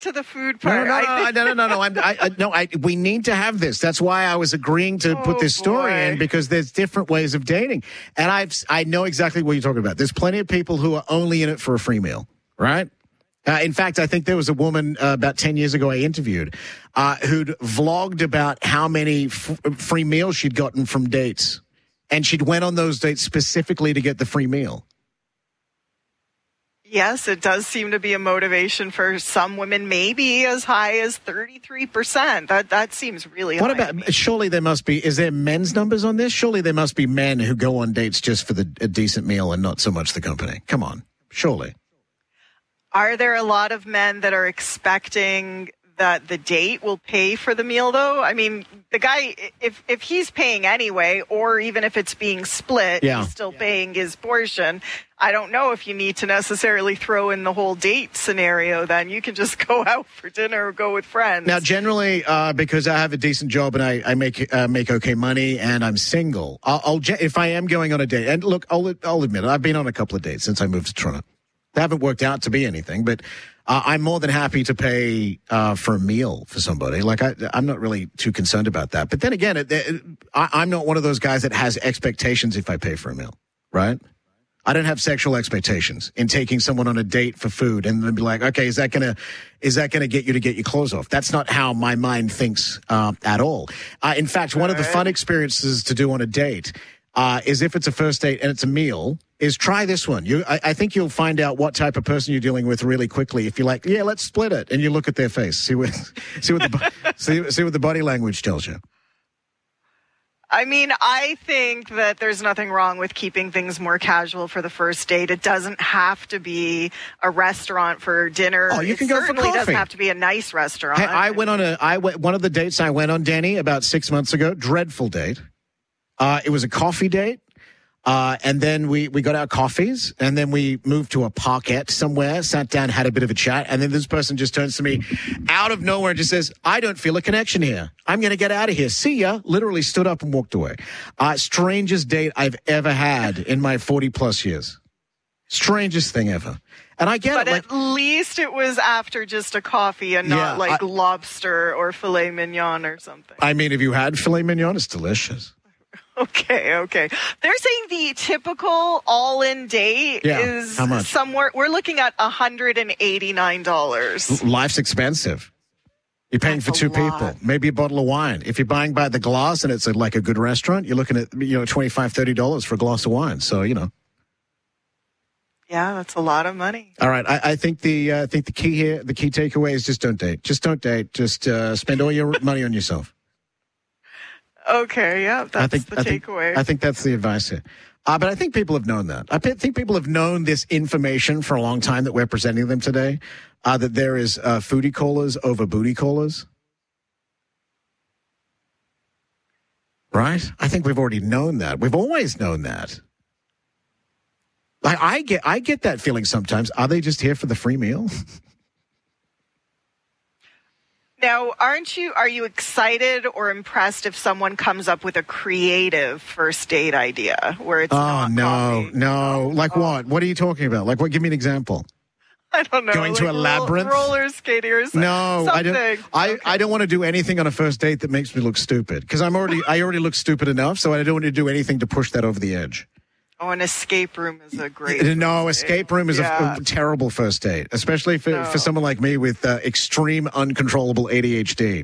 to the food part. No. We need to have this. That's why I was agreeing to put this story in, because there's different ways of dating. And I know exactly what you're talking about. There's plenty of people who are only in it for a free meal, right? In fact, I think there was a woman about 10 years ago I interviewed who'd vlogged about how many free meals she'd gotten from dates. And she'd went on those dates specifically to get the free meal. Yes, it does seem to be a motivation for some women, maybe as high as 33%. That seems really high. What about, surely there must be, is there men's numbers on this? Surely there must be men who go on dates just for a decent meal and not so much the company. Come on, surely. Are there a lot of men that are expecting that the date will pay for the meal, though? I mean, the guy, if he's paying anyway, or even if it's being split, he's still paying his portion. I don't know if you need to necessarily throw in the whole date scenario. Then you can just go out for dinner or go with friends. Now, generally, because I have a decent job and I make okay money and I'm single, if I am going on a date, and look, I'll admit it, I've been on a couple of dates since I moved to Toronto. They haven't worked out to be anything, but I'm more than happy to pay for a meal for somebody. Like, I'm not really too concerned about that. But then again, I'm not one of those guys that has expectations if I pay for a meal, right? I don't have sexual expectations in taking someone on a date for food and then be like, okay, is that gonna get you to get your clothes off? That's not how my mind thinks at all. In fact, one of the fun experiences to do on a date is, if it's a first date and it's a meal, is try this one. I think you'll find out what type of person you're dealing with really quickly. If you're like, yeah, let's split it, and you look at their face, see what the body language tells you. I mean, I think that there's nothing wrong with keeping things more casual for the first date. It doesn't have to be a restaurant for dinner. Oh, you can go for coffee. It doesn't have to be a nice restaurant. Hey, one of the dates I went on, Danny, about 6 months ago. Dreadful date. It was a coffee date. And then we got our coffees, and then we moved to a parkette somewhere, sat down, had a bit of a chat, and then this person just turns to me out of nowhere and just says, I don't feel a connection here. I'm going to get out of here. See ya. Literally stood up and walked away. Strangest date I've ever had in my 40-plus years. Strangest thing ever. And I get it. But at least it was after just a coffee and not lobster or filet mignon or something. I mean, have you had filet mignon? It's delicious. Okay. They're saying the typical all-in date is somewhere, we're looking at $189. Life's expensive. You're paying for two people, maybe a bottle of wine. If you're buying by the glass and it's like a good restaurant, you're looking at $25, $30 for a glass of wine. So, Yeah, that's a lot of money. All right. I think the key here, the key takeaway is just don't date. Just don't date. Just spend all your money on yourself. Okay, yeah, that's the takeaway. I think that's the advice here. But I think people have known that. I think people have known this information for a long time that we're presenting them today, that there is foodie callers over booty callers. Right? I think we've already known that. We've always known that. Like, I get that feeling sometimes. Are they just here for the free meal? Now, are you excited or impressed if someone comes up with a creative first date idea where it's not coffee? No. Like what? What are you talking about? Like what? Give me an example. I don't know. Going to a labyrinth? Roller skating or something. No, I don't want to do anything on a first date that makes me look stupid, because I already look stupid enough, so I don't want to do anything to push that over the edge. Oh, an escape room is a great escape room is a terrible first date, especially for someone like me with extreme uncontrollable ADHD.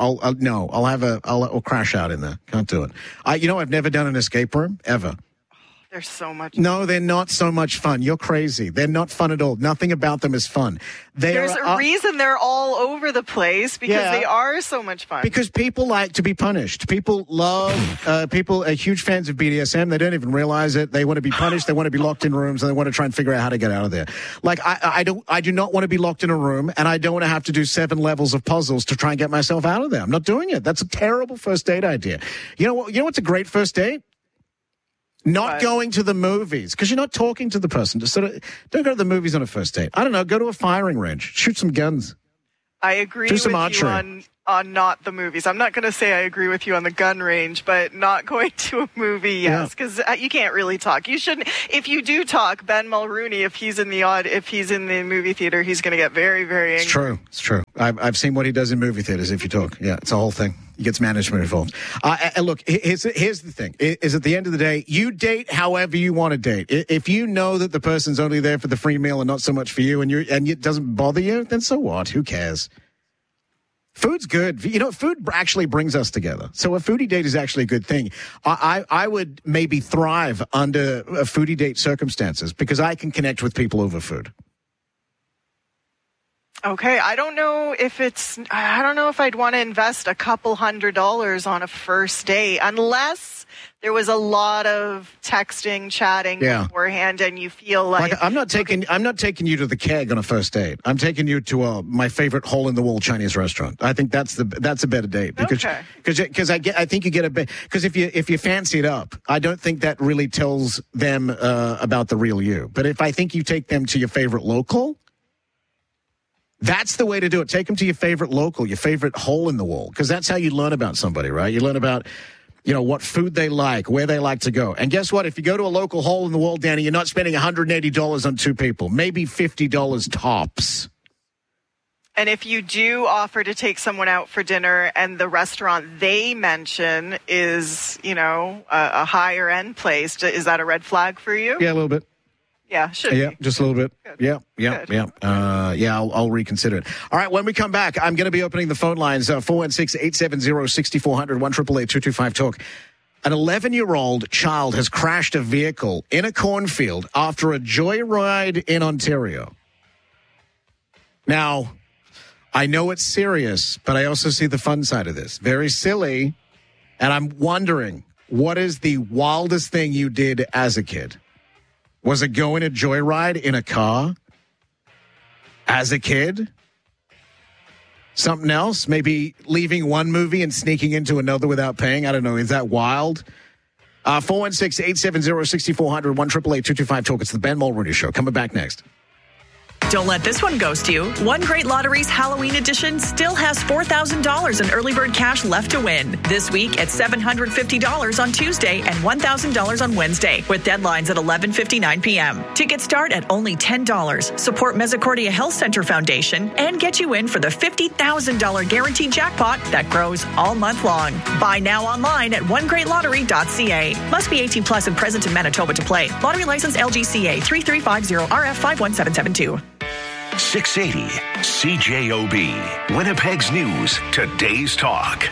I'll crash out in there. Can't do it. I've never done an escape room, ever. They're so much. No, they're not so much fun. You're crazy. They're not fun at all. Nothing about them is fun. There's a reason they're all over the place, because they are so much fun. Because people like to be punished. People people are huge fans of BDSM. They don't even realize it. They want to be punished. They want to be locked in rooms, and they want to try and figure out how to get out of there. Like, I do not want to be locked in a room, and I don't want to have to do 7 levels of puzzles to try and get myself out of there. I'm not doing it. That's a terrible first date idea. You know what's a great first date? Not going to the movies, because you're not talking to the person. Just don't go to the movies on a first date. I don't know. Go to a firing range. Shoot some guns. I agree Do some with archery. you on not the movies. I'm not going to say I agree with you on the gun range, but not going to a movie, yes, because you can't really talk. You shouldn't. If you do talk, Ben Mulrooney, if he's in the movie theater, he's going to get very, very angry. It's true. It's true. I've seen what he does in movie theaters. If you talk, it's a whole thing. He gets management involved. And look, here's the thing: is at the end of the day, you date however you want to date. If you know that the person's only there for the free meal and not so much for you, and it doesn't bother you, then so what? Who cares? Food's good. You know, food actually brings us together. So a foodie date is actually a good thing. I would maybe thrive under a foodie date circumstances because I can connect with people over food. Okay, I don't know if I'd want to invest a couple $100 on a first date unless there was a lot of texting, chatting beforehand, and you feel like I'm not taking you to the Keg on a first date. I'm taking you to my favorite hole in the wall Chinese restaurant. I think that's a better date because I think you get a bit because if you fancy it up, I don't think that really tells them about the real you. But if I think you take them to your favorite local. That's the way to do it. Take them to your favorite local, your favorite hole in the wall, because that's how you learn about somebody, right? You learn about, what food they like, where they like to go. And guess what? If you go to a local hole in the wall, Danny, you're not spending $180 on two people, maybe $50 tops. And if you do offer to take someone out for dinner and the restaurant they mention is, a higher end place, is that a red flag for you? Yeah, a little bit. Yeah, should be. Yeah, just a little bit. Good. Yeah. I'll reconsider it. All right, when we come back, I'm going to be opening the phone lines, 416-870-6400, 1-888-225-TALK. An 11-year-old child has crashed a vehicle in a cornfield after a joyride in Ontario. Now, I know it's serious, but I also see the fun side of this. Very silly, and I'm wondering, what is the wildest thing you did as a kid? Was it going a joyride in a car as a kid? Something else? Maybe leaving one movie and sneaking into another without paying? I don't know. Is that wild? 416-870-6400, 1-888-225-TALK. It's the Ben Mulrooney Show. Coming back next. Don't let this one ghost you. One Great Lottery's Halloween edition still has $4,000 in early bird cash left to win. This week at $750 on Tuesday and $1,000 on Wednesday, with deadlines at 11:59 p.m. Tickets start at only $10. Support Misericordia Health Center Foundation and get you in for the $50,000 guaranteed jackpot that grows all month long. Buy now online at onegreatlottery.ca. Must be 18 plus and present in Manitoba to play. Lottery license LGCA 3350 RF 51772. 680 CJOB, Winnipeg's News, Today's Talk.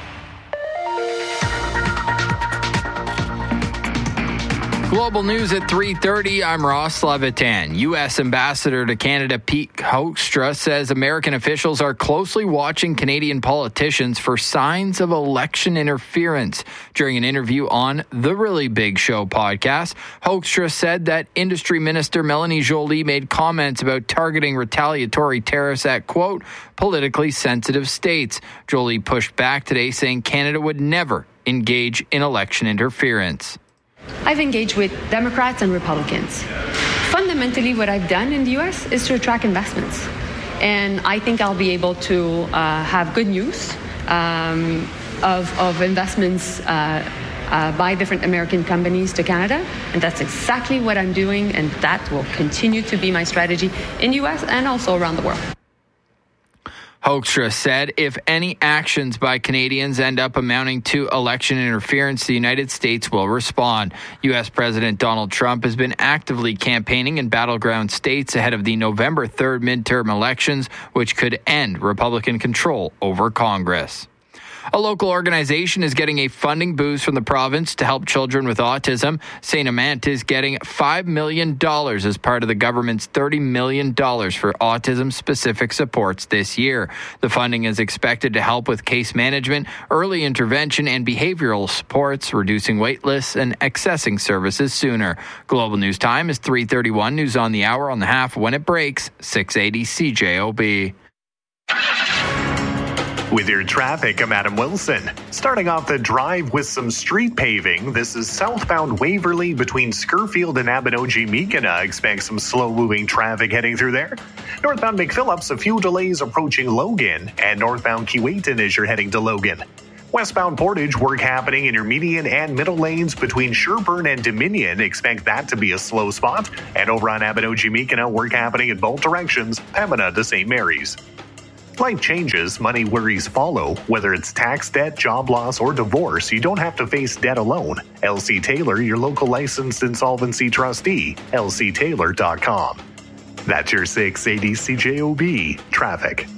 Global News at 3:30. I'm Ross Levitan. U.S. Ambassador to Canada Pete Hoekstra says American officials are closely watching Canadian politicians for signs of election interference. During an interview on The Really Big Show podcast, Hoekstra said that Industry Minister Melanie Joly made comments about targeting retaliatory tariffs at, quote, politically sensitive states. Joly pushed back today, saying Canada would never engage in election interference. I've engaged with Democrats and Republicans. Fundamentally, what I've done in the U.S. is to attract investments. And I think I'll be able to have good news of investments by different American companies to Canada. And that's exactly what I'm doing, and that will continue to be my strategy in the U.S. and also around the world. Hoekstra said if any actions by Canadians end up amounting to election interference, the United States will respond. U.S. President Donald Trump has been actively campaigning in battleground states ahead of the November 3rd midterm elections, which could end Republican control over Congress. A local organization is getting a funding boost from the province to help children with autism. St. Amant is getting $5 million as part of the government's $30 million for autism-specific supports this year. The funding is expected to help with case management, early intervention, and behavioral supports, reducing wait lists and accessing services sooner. Global News Time is 3:31. News on the hour on the half when it breaks, 680 CJOB. With your traffic, I'm Adam Wilson. Starting off the drive with some street paving. This is southbound Waverly between Scurfield and Abinogi-Meekina. Expect some slow-moving traffic heading through there. Northbound McPhillips, a few delays approaching Logan. And northbound Keewatin as you're heading to Logan. Westbound Portage, work happening in your median and middle lanes between Sherburne and Dominion. Expect that to be a slow spot. And over on Abinogi-Meekina, work happening in both directions, Pembina to St. Mary's. Life changes, money worries follow. Whether it's tax debt, job loss, or divorce, you don't have to face debt alone. LC Taylor, your local licensed insolvency trustee. lctaylor.com. That's your 680 CJOB traffic.